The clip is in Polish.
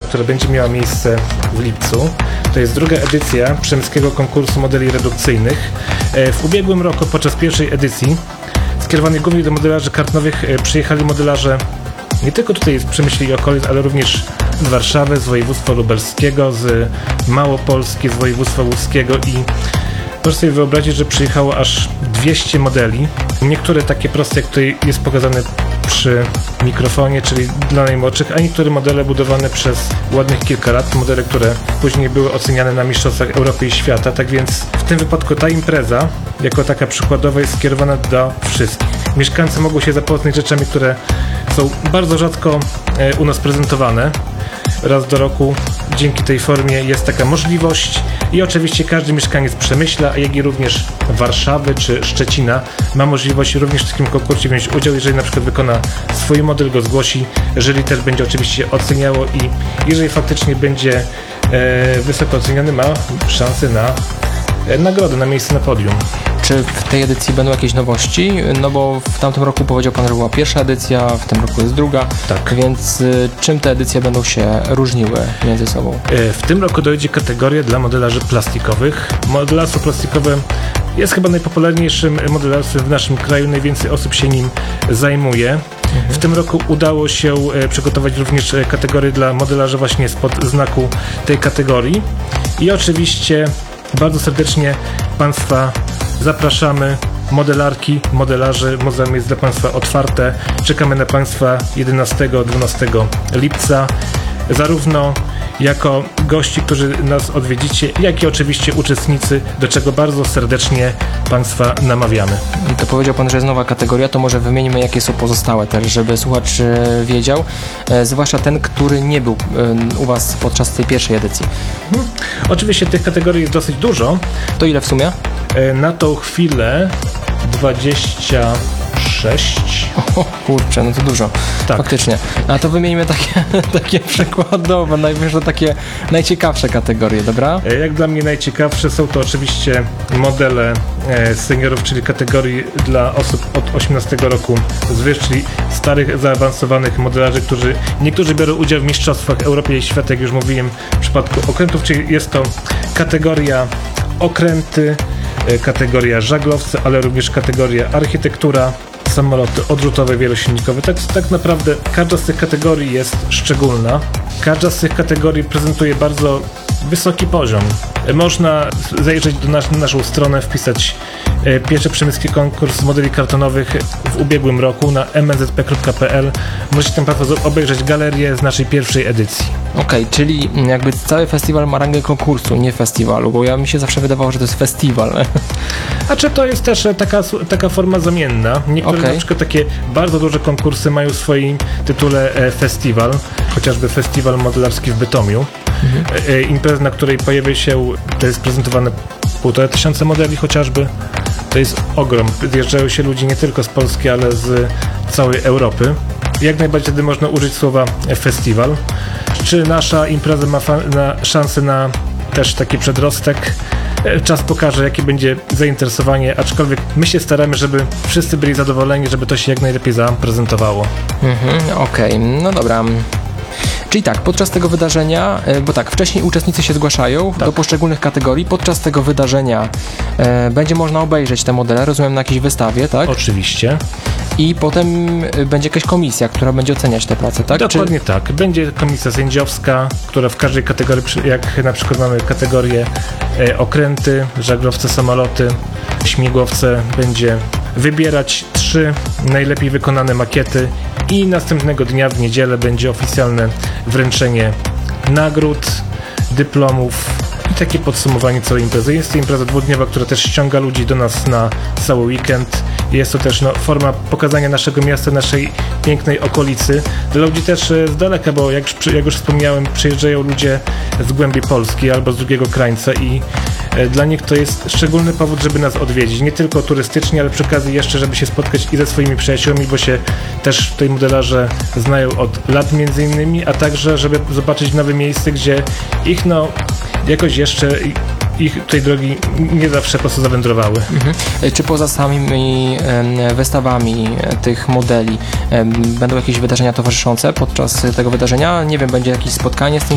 która będzie miała miejsce w lipcu. To jest druga edycja Przemyskiego Konkursu Modeli Redukcyjnych. W ubiegłym roku podczas pierwszej edycji skierowanej głównie do modelarzy kartonowych przyjechali modelarze nie tylko tutaj z Przemyśli i okolic, ale również z Warszawy, z województwa lubelskiego, z Małopolski, z województwa łódzkiego i proszę sobie wyobrazić, że przyjechało aż 200 modeli. Niektóre takie proste, jak tutaj jest pokazane przy mikrofonie, czyli dla najmłodszych, a niektóre modele budowane przez ładnych kilka lat, modele, które później były oceniane na mistrzostwach Europy i świata. Tak więc w tym wypadku ta impreza, jako taka przykładowa, jest skierowana do wszystkich. Mieszkańcy mogą się zapoznać z rzeczami, które są bardzo rzadko u nas prezentowane. Raz do roku dzięki tej formie jest taka możliwość i oczywiście każdy mieszkaniec Przemyśla, jak i również Warszawy czy Szczecina ma możliwość również w takim konkursie wziąć udział, jeżeli na przykład wykona swój model, go zgłosi, jury też będzie oczywiście oceniało i jeżeli faktycznie będzie wysoko oceniony, ma szansę na nagrodę, na miejsce na podium. Czy w tej edycji będą jakieś nowości? No bo w tamtym roku powiedział Pan, że była pierwsza edycja, w tym roku jest druga. Tak. Więc czym te edycje będą się różniły między sobą? W tym roku dojdzie kategoria dla modelarzy plastikowych. Modelarstwo plastikowe jest chyba najpopularniejszym modelarstwem w naszym kraju, najwięcej osób się nim zajmuje. W tym roku udało się przygotować również kategorię dla modelarzy właśnie spod znaku tej kategorii i oczywiście bardzo serdecznie Państwa zapraszamy, modelarki, modelarzy, muzeum jest dla Państwa otwarte. Czekamy na Państwa 11-12 lipca, zarówno jako gości, którzy nas odwiedzicie, jak i oczywiście uczestnicy, do czego bardzo serdecznie Państwa namawiamy. To powiedział Pan, że jest nowa kategoria, to może wymieńmy, jakie są pozostałe też, żeby słuchacz wiedział, zwłaszcza ten, który nie był u Was podczas tej pierwszej edycji. Oczywiście tych kategorii jest dosyć dużo. To ile w sumie? Na tą chwilę 26. O kurczę, no to dużo. Tak. Faktycznie. A to wymieńmy takie przykładowe, najwyżej takie najciekawsze kategorie, dobra? Jak dla mnie najciekawsze są to oczywiście modele seniorów, czyli kategorii dla osób od 18 roku zwyż, czyli starych, zaawansowanych modelarzy, niektórzy biorą udział w mistrzostwach Europy i świata, jak już mówiłem, w przypadku okrętów, czyli jest to kategoria okręty, kategoria żaglowcy, ale również kategoria architektura, samoloty odrzutowe, wielosilnikowe. Tak naprawdę każda z tych kategorii jest szczególna. Każda z tych kategorii prezentuje bardzo wysoki poziom. Można zajrzeć na naszą stronę, wpisać pierwszy przemyski konkurs modeli kartonowych w ubiegłym roku na mnzp.pl. Możecie tam Państwo obejrzeć galerię z naszej pierwszej edycji. Okej, czyli jakby cały festiwal ma rangę konkursu, nie festiwalu, bo mi się zawsze wydawało, że to jest festiwal. A czy to jest też taka forma zamienna? Niektóre na przykład takie bardzo duże konkursy mają w swoim tytule festiwal, chociażby festiwal modelarski w Bytomiu. Impreza, na której pojawia się, to jest prezentowane 1500 modeli chociażby. To jest ogrom. Zjeżdżają się ludzie nie tylko z Polski, ale z całej Europy. Jak najbardziej wtedy można użyć słowa festiwal. Czy nasza impreza ma szansę na też taki przedrostek? Czas pokaże, jakie będzie zainteresowanie, aczkolwiek my się staramy, żeby wszyscy byli zadowoleni, żeby to się jak najlepiej zaprezentowało. Okej, no dobra. Czyli tak, podczas tego wydarzenia, bo tak, wcześniej uczestnicy się zgłaszają do poszczególnych kategorii, podczas tego wydarzenia będzie można obejrzeć te modele, rozumiem, na jakiejś wystawie, tak? Oczywiście. I potem będzie jakaś komisja, która będzie oceniać te prace, tak? Dokładnie tak. Będzie komisja sędziowska, która w każdej kategorii, jak na przykład mamy kategorię okręty, żaglowce, samoloty, śmigłowce, będzie wybierać 3 najlepiej wykonane makiety i następnego dnia w niedzielę będzie oficjalne wręczenie nagród, dyplomów i takie podsumowanie całej imprezy. Jest to impreza dwudniowa, która też ściąga ludzi do nas na cały weekend. Jest to też forma pokazania naszego miasta, naszej pięknej okolicy. Dla ludzi też z daleka, bo jak już wspomniałem, przyjeżdżają ludzie z głębi Polski albo z drugiego krańca i dla nich to jest szczególny powód, żeby nas odwiedzić. Nie tylko turystycznie, ale przy okazji jeszcze, żeby się spotkać i ze swoimi przyjaciółmi, bo się też tutaj modelarze znają od lat między innymi, a także, żeby zobaczyć nowe miejsce, gdzie ich jakoś jeszcze ich tej drogi nie zawsze po prostu zawędrowały. Czy poza samymi wystawami tych modeli będą jakieś wydarzenia towarzyszące podczas tego wydarzenia? Nie wiem, będzie jakieś spotkanie z tymi